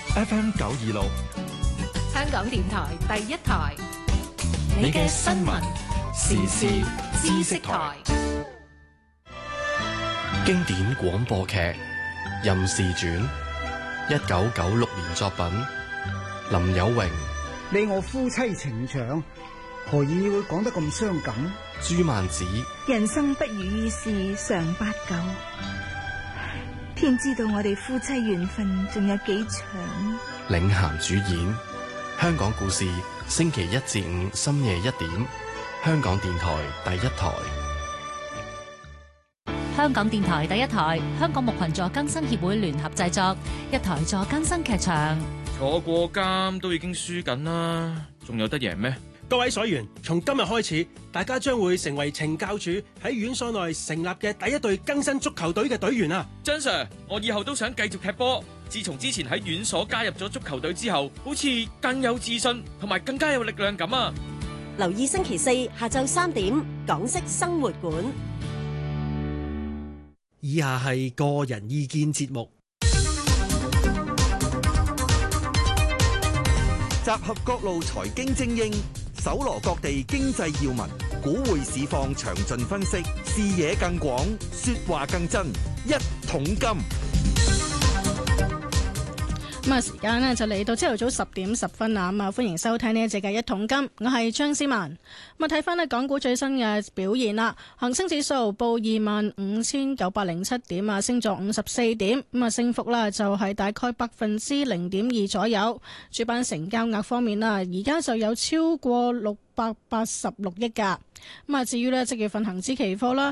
FM 926， 香港電台第一台， 你嘅新聞時事知識台，經典廣播劇《任氏傳》，1996年作品，林有榮。 你我夫妻情長，何以會講得咁傷感？ 朱曼子。 人生不如意事常八九，天知道我哋夫妻緣分仲有幾長。 領銜主演，香港故事，星期一至五深夜1點，香港電台第一台。 香港電台第一台，香港牧群助更新協會聯合製作，一台助更新劇場。 坐過監都已經輸緊啦，仲有得贏咩？ 各位所員，從今日開始，大家將會成為懲教署喺院所內成立嘅第一隊更新足球隊嘅隊員啊！ 張 Sir， 我以後都想繼續踢波。自從之前喺院所加入咗足球隊之後，好似更有自信同埋更加有力量感啊！ 留意星期四下晝3點，港式生活館。 以下係個人意見節目， 集合各路財經精英，搜羅各地經濟要聞，股匯市況詳盡分析，視野更廣，說話更真。一桶金。 咁啊，時間呢就嚟到朝頭早10點10分啦。咁啊，歡迎收聽呢一節嘅一桶金，我係張思文。咁啊，睇翻呢港股最新嘅表現啦，恒生指數報25,907點啊，升咗54點，咁啊，升幅啦就係大概0.2%左右。主板成交額方面啦，而家就有超過686億噶。咁啊，至於呢即月份恒指期貨啦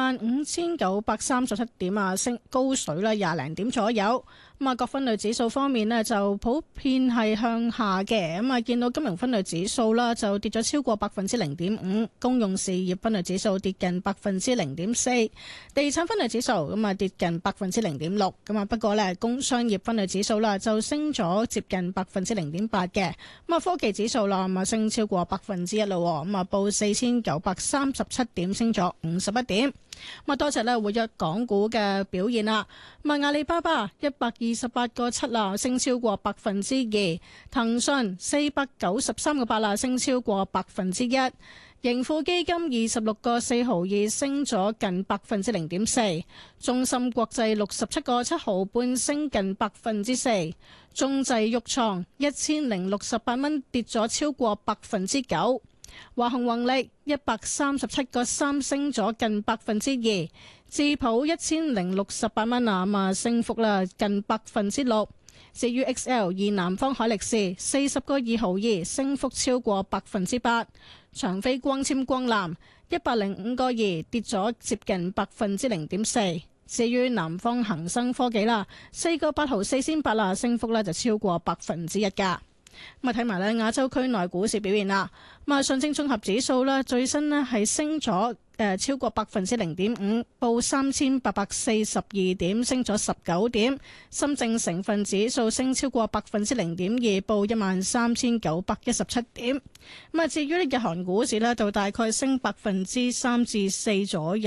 ，25,937點啊，升高水啦20零點左右。咁啊，各分類指數方面呢，就普遍係向下嘅。咁啊，見到金融分類指數啦，就跌咗超過0.5%，公用事業分類指數跌近0.4%，地產分類指數咁啊跌近0.6%。咁啊，不過呢，工商業分類指數啦就升咗接近0.8%嘅。咁啊，科技指數啦咁啊升超過1%咯。咁啊，報4,937點，升咗51點。咁啊，多謝咧活躍港股嘅表現啦。咁啊，阿里巴巴128.7啦，升超過2%；騰訊493.8啦，升超過1%；盈富基金26.4毫二，升咗近0.4%；中芯國際67.7毫半，升近4%；中製裕創1,068蚊，跌咗超過9%。華虹宏力137.3升咗近2%，智普1,068蚊啊，咁啊升幅啦近6%。至於 XL 以南方海力士40.2毫二，升幅超過8%。長飛光纖光纜105.2跌咗接近0.4%。至於南方恒生科技啦，4.8毫4仙8啦，升幅咧就超過1%噶。咁啊，睇埋咧亞洲區內股市表現啦。咁啊，上證綜合指數咧最新咧係升咗超過0.5%，報3,842點，升咗19點。深證成分指數升超過0.2%，報13,917點。咁啊，至於呢日韓股市咧就大概升3%至4%左右。